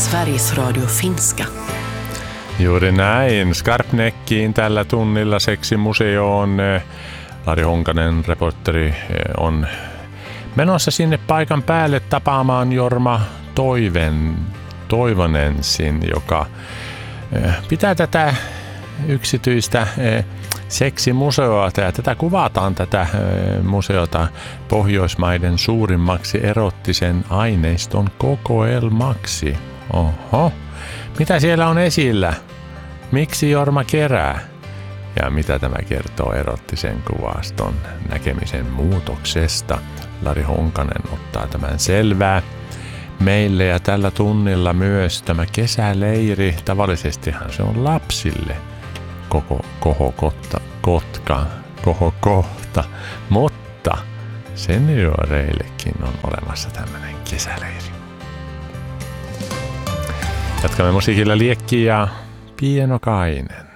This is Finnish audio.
Sveriges Radio Finska. Juuri näin. Skarpneckiin tällä tunnilla seksimuseoon. Lari Honkanen, reporteri, on menossa sinne paikan päälle tapaamaan Jorma Toivonensin, joka pitää tätä yksityistä seksimuseoa. Tätä kuvataan tätä museota Pohjoismaiden suurimmaksi erottisen aineiston kokoelmaksi. Oho. Mitä siellä on esillä? Miksi Jorma kerää? Ja mitä tämä kertoo erottisen kuvaston näkemisen muutoksesta? Lari Honkanen ottaa tämän selvää meille, ja tällä tunnilla myös tämä kesäleiri. Tavallisestihan se on lapsille kohokohta, mutta senioreillekin on olemassa tämmöinen kesäleiri. Jatkamme musiikilla Liekki ja Pienokainen.